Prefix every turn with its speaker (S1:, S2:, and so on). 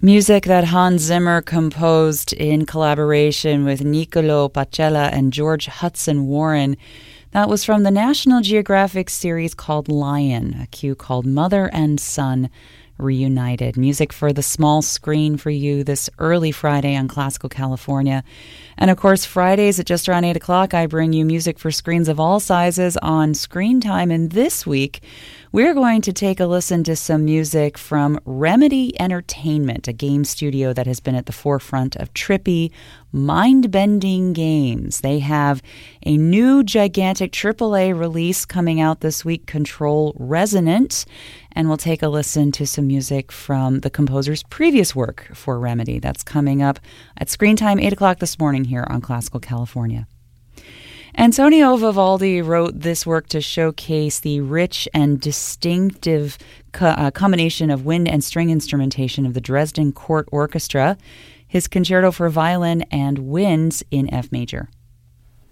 S1: Music that Hans Zimmer composed in collaboration with Niccolo Pacella and George Hudson Warren. That was from the National Geographic series called Lion, a cue called Mother and Son Reunited. Music for the small screen for you this early Friday on Classical California. And of course, Fridays at just around 8 o'clock, I bring you music for screens of all sizes on Screen Time. And this week, we're going to take a listen to some music from Remedy Entertainment, a game studio that has been at the forefront of trippy, mind-bending games. They have a new gigantic AAA release coming out this week, Control Resonant, and we'll take a listen to some music from the composer's previous work for Remedy. That's coming up at Screen Time, 8 o'clock this morning here on Classical California. Antonio Vivaldi wrote this work to showcase the rich and distinctive combination of wind and string instrumentation of the Dresden Court Orchestra, his concerto for violin and winds in F major.